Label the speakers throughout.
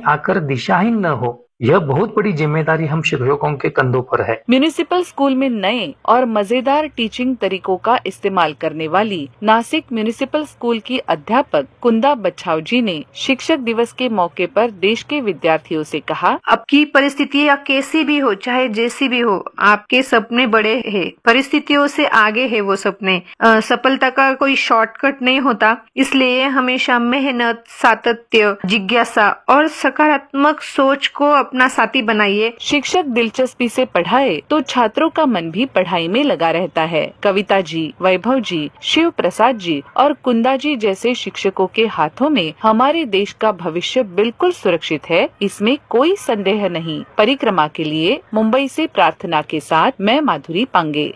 Speaker 1: आकर दिशाहीन न हो, यह बहुत बड़ी जिम्मेदारी हम शिक्षकों के कंधों पर है।
Speaker 2: म्यूनिसिपल स्कूल में नए और मजेदार टीचिंग तरीकों का इस्तेमाल करने वाली नासिक म्यूनिसिपल स्कूल की अध्यापक कुंदा बच्छाव जी ने शिक्षक दिवस के मौके पर देश के विद्यार्थियों से कहा,
Speaker 3: आपकी परिस्थितियाँ कैसी भी हो, चाहे जैसी भी हो, आपके सपने बड़े हैं, परिस्थितियों से आगे है वो सपने। सफलता का कोई शॉर्टकट नहीं होता, इसलिए हमेशा मेहनत, सातत्य, जिज्ञासा और सकारात्मक सोच को अपना साथी बनाइए।
Speaker 2: शिक्षक दिलचस्पी से पढ़ाए तो छात्रों का मन भी पढ़ाई में लगा रहता है। कविता जी, वैभव जी, शिव प्रसाद जी और कुंदा जी जैसे शिक्षकों के हाथों में हमारे देश का भविष्य बिल्कुल सुरक्षित है, इसमें कोई संदेह नहीं। परिक्रमा के लिए मुंबई से प्रार्थना के साथ मैं माधुरी पांगे।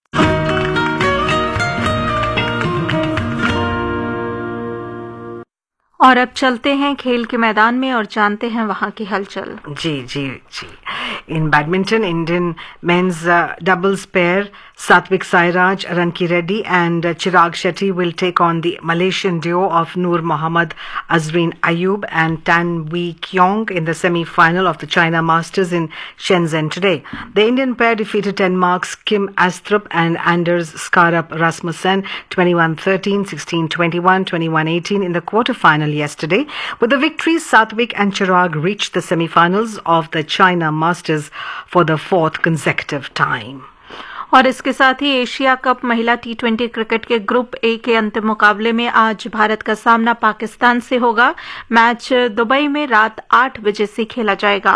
Speaker 4: और अब चलते हैं खेल के मैदान में और जानते हैं वहां की हलचल।
Speaker 5: जी। In badminton, Indian men's doubles pair Satvik Sairaj, Ranki Reddy and Chirag Shetty will take on the Malaysian duo of Noor Mohammad Azreen Ayub and Tan Wee Kyong in the semi-final of the China Masters in Shenzhen today. The Indian pair defeated Denmark's Kim Astrup and Anders Skarup Rasmussen 21-13, 16-21, 21-18 in the quarter-final yesterday. With the victories, Satvik and Chirag reached the semi-finals of the China Masters for the fourth consecutive time.
Speaker 4: और इसके साथ ही Asia cup महिला T20 cricket के group A के अंतिम मुकाबले में आज भारत का सामना पाकिस्तान से होगा। मैच दुबई में रात 8 बजे से खेला जाएगा।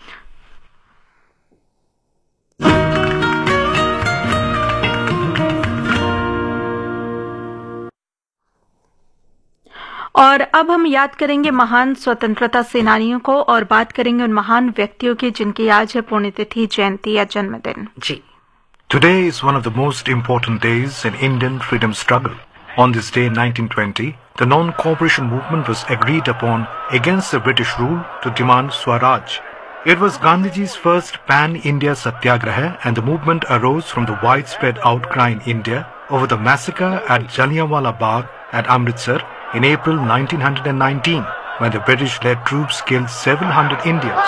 Speaker 4: और अब हम याद करेंगे महान स्वतंत्रता सेनानियों को और बात करेंगे उन महान व्यक्तियों की जिनकी आज है पुण्यतिथि, जयंती या जन्मदिन।
Speaker 5: जी।
Speaker 6: Today is one of the most important days in Indian freedom struggle. On this day in 1920, the non-cooperation movement was agreed upon against the British rule to demand Swaraj. It was Gandhiji's first pan-India satyagraha and the movement arose from the widespread outcry in India over the massacre at Jallianwala Bagh at Amritsar in April 1919, when the British-led troops killed several hundred Indians.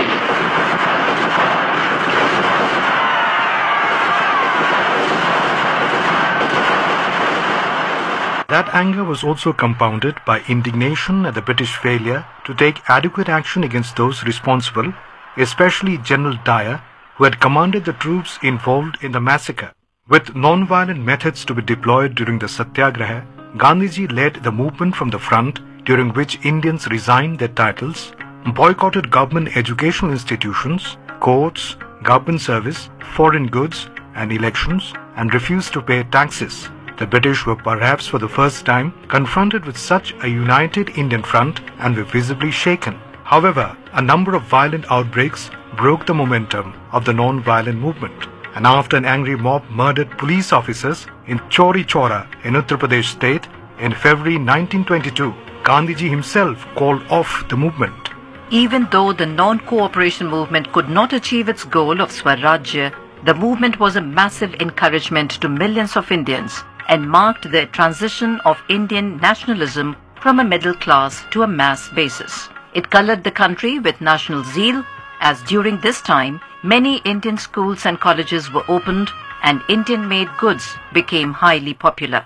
Speaker 6: That anger was also compounded by indignation at the British failure to take adequate action against those responsible, especially General Dyer, who had commanded the troops involved in the massacre. With non-violent methods to be deployed during the Satyagraha, Gandhiji led the movement from the front, during which Indians resigned their titles, boycotted government educational institutions, courts, government service, foreign goods and elections, and refused to pay taxes. The British were perhaps for the first time confronted with such a united Indian front and were visibly shaken. However, a number of violent outbreaks broke the momentum of the non-violent movement. And after an angry mob murdered police officers in Chauri Chaura in Uttar Pradesh state in February 1922, Gandhiji himself called off the movement.
Speaker 7: Even though the non-cooperation movement could not achieve its goal of Swarajya, the movement was a massive encouragement to millions of Indians and marked the transition of Indian nationalism from a middle class to a mass basis. It colored the country with national zeal, as during this time, many Indian schools and colleges were opened and Indian-made goods became highly popular.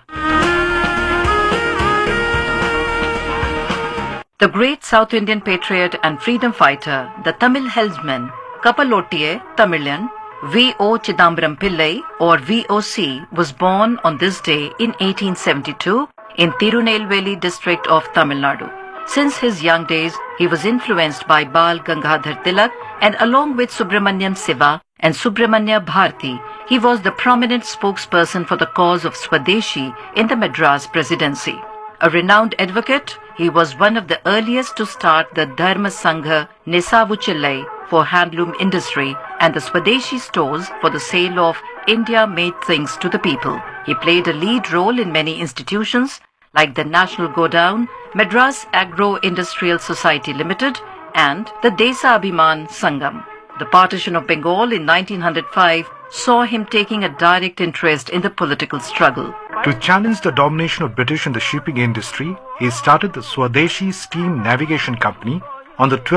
Speaker 7: The great South Indian patriot and freedom fighter, the Tamil helmsman Kapalottiya Tamilian V.O. Chidambaram Pillai or V.O.C. was born on this day in 1872 in Tirunelveli district of Tamil Nadu. Since his young days, he was influenced by Bal Gangadhar Tilak and along with Subramanyam Siva and Subramanya Bharti, he was the prominent spokesperson for the cause of Swadeshi in the Madras Presidency. A renowned advocate, he was one of the earliest to start the Dharma Sangha Nesavuchillai for handloom industry and the Swadeshi stores for the sale of India-made things to the people. He played a lead role in many institutions like the National Godown, Madras Agro-Industrial Society Limited and the Desabhiman Sangam. The partition of Bengal in 1905 saw him taking a direct interest in the political struggle.
Speaker 6: To challenge the domination of British in the shipping industry, he started the Swadeshi Steam Navigation Company on the